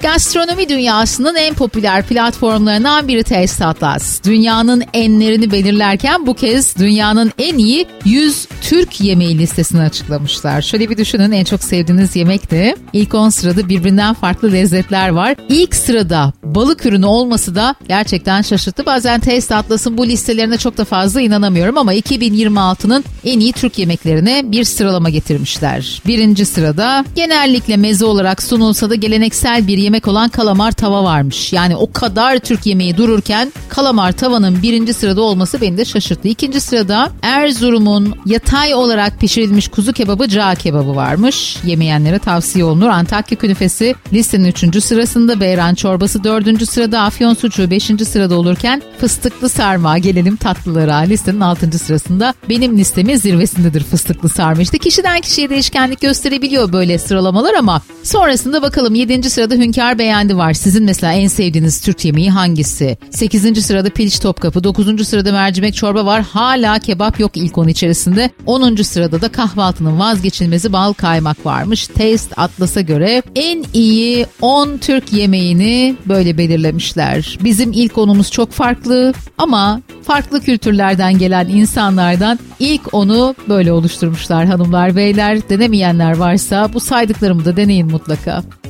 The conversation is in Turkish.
Gastronomi dünyasının en popüler platformlarından biri Taste Atlas. Dünyanın enlerini belirlerken bu kez dünyanın en iyi 100 Türk yemeği listesini açıklamışlar. Şöyle bir düşünün, en çok sevdiğiniz yemek de. İlk 10 sırada birbirinden farklı lezzetler var. İlk sırada balık ürünü olması da gerçekten şaşırttı. Bazen Taste Atlas'ın bu listelerine çok da fazla inanamıyorum ama 2026'nın en iyi Türk yemeklerine bir sıralama getirmişler. Birinci sırada genellikle meze olarak sunulsa da geleneksel bir yemek olan kalamar tava varmış. Yani o kadar Türk yemeği dururken kalamar tavanın birinci sırada olması beni de şaşırttı. İkinci sırada Erzurum'un yatay olarak pişirilmiş kuzu kebabı, cağ kebabı varmış. Yemeyenlere tavsiye olunur. Antakya künefesi listenin 3. sırasında, beyran çorbası 4. sırada, afyon sucuğu 5. sırada olurken fıstıklı sarma, gelelim tatlılara, listenin 6. sırasında. Benim listemin zirvesindedir fıstıklı sarma. İşte kişiden kişiye değişkenlik gösterebiliyor böyle sıralamalar ama sonrasında bakalım 7. sırada Hünkar Beğendi var. Sizin mesela en sevdiğiniz Türk yemeği hangisi? 8. sırada piliç topkapı, 9. sırada mercimek çorba var. Hala kebap yok ilk 10 içerisinde. 10. sırada da kahvaltının vazgeçilmezi bal kaymak varmış. Taste Atlas'a göre en iyi 10 Türk yemeğini böyle belirlemişler. Bizim ilk 10'umuz çok farklı ama farklı kültürlerden gelen insanlardan ilk 10'u böyle oluşturmuşlar hanımlar beyler. Denemeyenler varsa bu saydıklarımı da deneyin mutlaka.